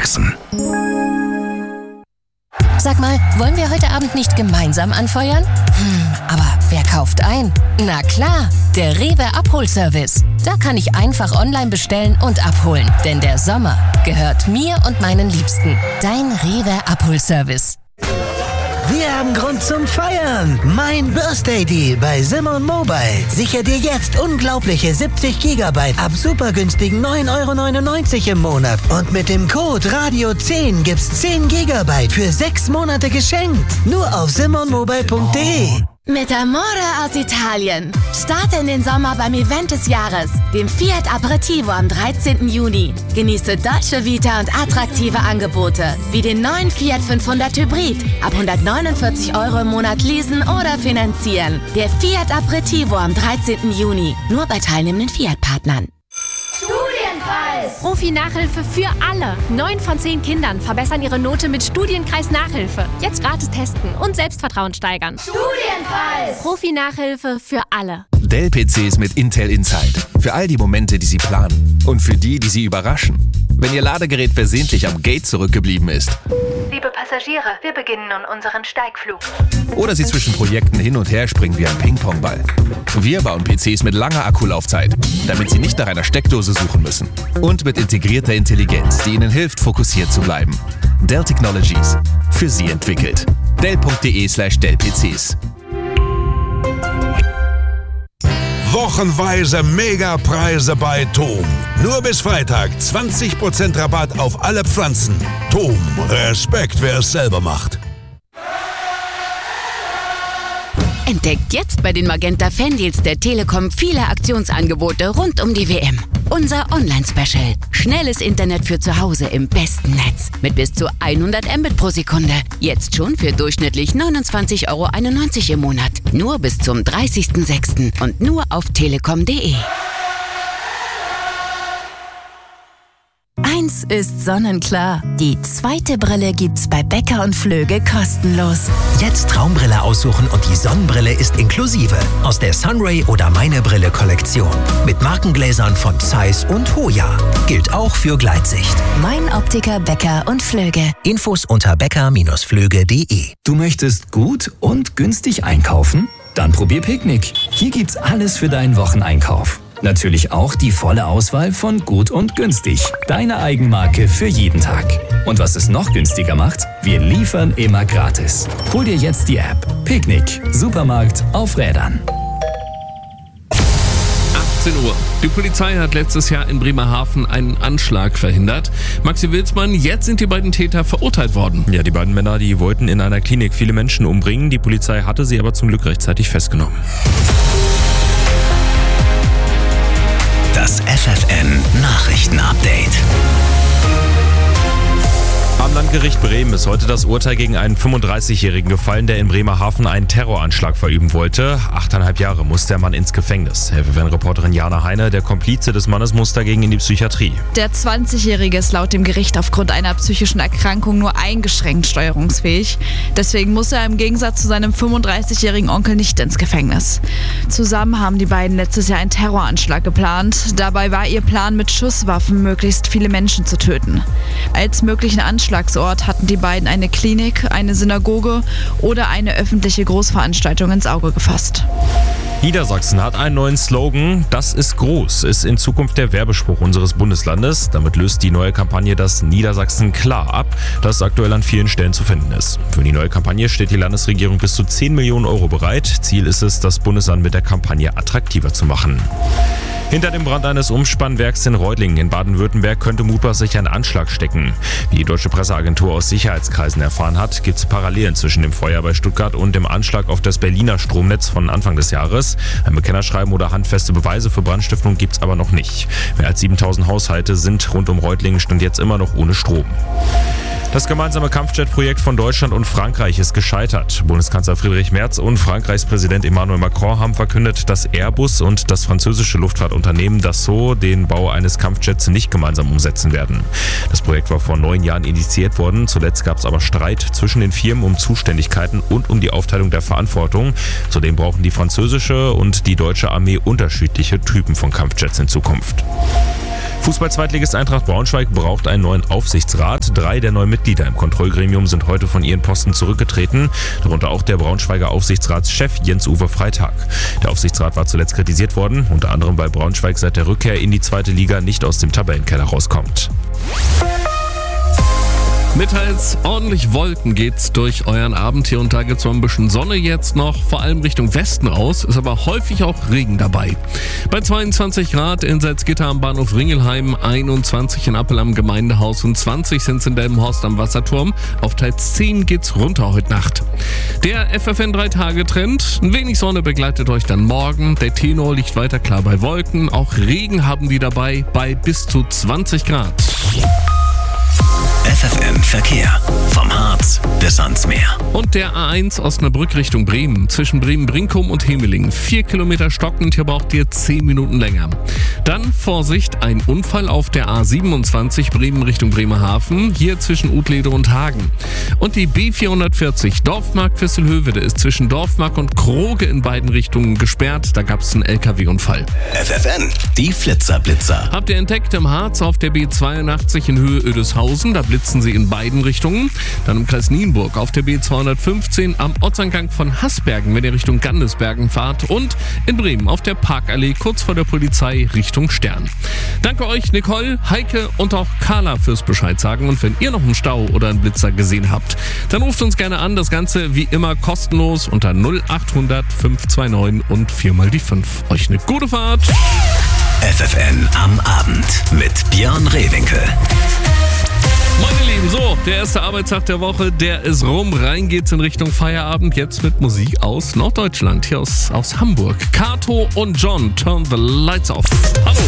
Niedersachsen. Sag mal, wollen wir heute Abend nicht gemeinsam anfeuern? Aber wer kauft ein? Na klar, der Rewe Abholservice. Da kann ich einfach online bestellen und abholen. Denn der Sommer gehört mir und meinen Liebsten. Dein Rewe Abholservice. Wir haben Grund zum Feiern. Mein Birthday Deal bei Simon Mobile. Sicher dir jetzt unglaubliche 70 GB ab super günstigen 9,99 € im Monat. Und mit dem Code Radio10 gibt's 10 GB für 6 Monate geschenkt. Nur auf simonmobile.de. Mit Amore aus Italien. Starte in den Sommer beim Event des Jahres, dem Fiat Aperitivo am 13. Juni. Genieße Dolce Vita und attraktive Angebote, wie den neuen Fiat 500 Hybrid, ab 149 € im Monat leasen oder finanzieren. Der Fiat Aperitivo am 13. Juni, nur bei teilnehmenden Fiat-Partnern. Studienkreis! Profi-Nachhilfe für alle. 9 von 10 Kindern verbessern ihre Note mit Studienkreis Nachhilfe. Jetzt gratis testen und Selbstvertrauen steigern. Studienkreis! Profi-Nachhilfe für alle. Dell-PCs mit Intel Inside. Für all die Momente, die Sie planen. Und für die Sie überraschen. Wenn Ihr Ladegerät versehentlich am Gate zurückgeblieben ist. Liebe Passagiere, wir beginnen nun unseren Steigflug. Oder Sie zwischen Projekten hin und her springen wie ein Ping-Pong-Ball. Wir bauen PCs mit langer Akkulaufzeit, damit Sie nicht nach einer Steckdose suchen müssen. Und mit integrierter Intelligenz, die Ihnen hilft, fokussiert zu bleiben. Dell Technologies. Für Sie entwickelt. Dell.de/Dell-PCs. Wochenweise Megapreise bei TOM. Nur bis Freitag 20% Rabatt auf alle Pflanzen. TOM, Respekt, wer es selber macht. Entdeckt jetzt bei den Magenta Fandeals der Telekom viele Aktionsangebote rund um die WM. Unser Online-Special. Schnelles Internet für zu Hause im besten Netz. Mit bis zu 100 Mbit pro Sekunde. Jetzt schon für durchschnittlich 29,91 € im Monat. Nur bis zum 30.06. und nur auf telekom.de. Eins ist sonnenklar. Die zweite Brille gibt's bei Becker und Flöge kostenlos. Jetzt Traumbrille aussuchen und die Sonnenbrille ist inklusive. Aus der Sunray oder Meine Brille Kollektion. Mit Markengläsern von Zeiss und Hoya. Gilt auch für Gleitsicht. Mein Optiker Becker und Flöge. Infos unter becker-flöge.de. Du möchtest gut und günstig einkaufen? Dann probier Picknick. Hier gibt's alles für deinen Wocheneinkauf. Natürlich auch die volle Auswahl von Gut und Günstig. Deine Eigenmarke für jeden Tag. Und was es noch günstiger macht, wir liefern immer gratis. Hol dir jetzt die App. Picknick. Supermarkt auf Rädern. 18 Uhr. Die Polizei hat letztes Jahr in Bremerhaven einen Anschlag verhindert. Maxi Wilsmann, jetzt sind die beiden Täter verurteilt worden. Ja, die beiden Männer, die wollten in einer Klinik viele Menschen umbringen. Die Polizei hatte sie aber zum Glück rechtzeitig festgenommen. Das FFN-Nachrichten-Update. Am Landgericht Bremen ist heute das Urteil gegen einen 35-Jährigen gefallen, der in Bremerhaven einen Terroranschlag verüben wollte. 8,5 Jahre muss der Mann ins Gefängnis. FFN-Reporterin Jana Heine, der Komplize des Mannes, muss dagegen in die Psychiatrie. Der 20-Jährige ist laut dem Gericht aufgrund einer psychischen Erkrankung nur eingeschränkt steuerungsfähig. Deswegen muss er im Gegensatz zu seinem 35-jährigen Onkel nicht ins Gefängnis. Zusammen haben die beiden letztes Jahr einen Terroranschlag geplant. Dabei war ihr Plan, mit Schusswaffen möglichst viele Menschen zu töten. Als möglichen Anschlagsort hatten die beiden eine Klinik, eine Synagoge oder eine öffentliche Großveranstaltung ins Auge gefasst. Niedersachsen hat einen neuen Slogan. Das ist groß, ist in Zukunft der Werbespruch unseres Bundeslandes. Damit löst die neue Kampagne das Niedersachsen klar ab, das aktuell an vielen Stellen zu finden ist. Für die neue Kampagne steht die Landesregierung bis zu 10 Millionen € bereit. Ziel ist es, das Bundesland mit der Kampagne attraktiver zu machen. Hinter dem Brand eines Umspannwerks in Reutlingen in Baden-Württemberg könnte mutmaßlich ein Anschlag stecken. Wie die deutsche Presseagentur aus Sicherheitskreisen erfahren hat, gibt es Parallelen zwischen dem Feuer bei Stuttgart und dem Anschlag auf das Berliner Stromnetz von Anfang des Jahres. Ein Bekennerschreiben oder handfeste Beweise für Brandstiftung gibt es aber noch nicht. Mehr als 7.000 Haushalte sind rund um Reutlingen stand jetzt immer noch ohne Strom. Das gemeinsame Kampfjet-Projekt von Deutschland und Frankreich ist gescheitert. Bundeskanzler Friedrich Merz und Frankreichs Präsident Emmanuel Macron haben verkündet, dass Airbus und das französische Luftfahrtunternehmen Dassault den Bau eines Kampfjets nicht gemeinsam umsetzen werden. Das Projekt war vor 9 Jahren initiiert worden. Zuletzt gab es aber Streit zwischen den Firmen um Zuständigkeiten und um die Aufteilung der Verantwortung. Zudem brauchen die französische und die deutsche Armee unterschiedliche Typen von Kampfjets in Zukunft. Fußball-Zweitligist Eintracht Braunschweig braucht einen neuen Aufsichtsrat. 3 der 9 Mitglieder im Kontrollgremium sind heute von ihren Posten zurückgetreten, darunter auch der Braunschweiger Aufsichtsratschef Jens-Uwe Freitag. Der Aufsichtsrat war zuletzt kritisiert worden, unter anderem weil Braunschweig seit der Rückkehr in die 2. Liga nicht aus dem Tabellenkeller rauskommt. Mit teils ordentlich Wolken geht's durch euren Abend. Hier und da gibt's noch ein bisschen Sonne jetzt noch, vor allem Richtung Westen raus, ist aber häufig auch Regen dabei. Bei 22 Grad in Salzgitter am Bahnhof Ringelheim, 21 in Appel am Gemeindehaus und 20 sind's in Delmenhorst am Wasserturm. Auf teils 10 geht's runter heute Nacht. Der FFN 3-Tage-Trend, ein wenig Sonne begleitet euch dann morgen. Der Tenor liegt weiter klar bei Wolken, auch Regen haben die dabei bei bis zu 20 Grad. FFN Verkehr. Vom Harz bis ans Meer. Und der A1 Osnabrück Richtung Bremen. Zwischen Bremen-Brinkum und Hemeling. 4 Kilometer stockend, hier braucht ihr 10 Minuten länger. Dann Vorsicht, ein Unfall auf der A27 Bremen Richtung Bremerhaven. Hier zwischen Utlede und Hagen. Und die B440 Dorfmark-Visselhövede ist zwischen Dorfmark und Kroge in beiden Richtungen gesperrt. Da gab es einen LKW-Unfall. FFN, die Flitzer-Blitzer. Habt ihr entdeckt im Harz auf der B82 in Höhe Oedeshausen? Da blitzen sie in beiden Richtungen. Dann im Kreis Nienburg auf der B215 am Ortseingang von Haßbergen, wenn ihr Richtung Gandesbergen fahrt. Und in Bremen auf der Parkallee kurz vor der Polizei Richtung Stern. Danke euch, Nicole, Heike und auch Carla fürs Bescheid sagen. Und wenn ihr noch einen Stau oder einen Blitzer gesehen habt, dann ruft uns gerne an. Das Ganze wie immer kostenlos unter 0800 529 und 4 mal die 5. Euch eine gute Fahrt. FFN am Abend mit Björn Rehwinkel. Meine Lieben, so, der erste Arbeitstag der Woche, der ist rum. Rein geht's in Richtung Feierabend. Jetzt mit Musik aus Norddeutschland, hier aus Hamburg. Kato und John, Turn the Lights Off. Hallo.